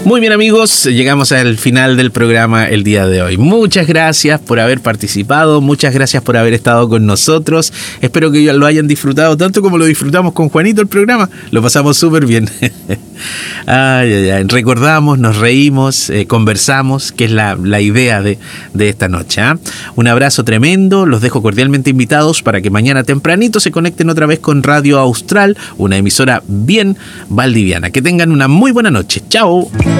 Muy bien, amigos, llegamos al final del programa el día de hoy. Muchas gracias por haber participado, muchas gracias por haber estado con nosotros. Espero que lo hayan disfrutado tanto como lo disfrutamos con Juanito el programa. Lo pasamos súper bien. Recordamos, nos reímos, conversamos, que es la idea de esta noche, ¿eh? Un abrazo tremendo, los dejo cordialmente invitados para que mañana tempranito se conecten otra vez con Radio Austral, una emisora bien valdiviana. Que tengan una muy buena noche. ¡Chao!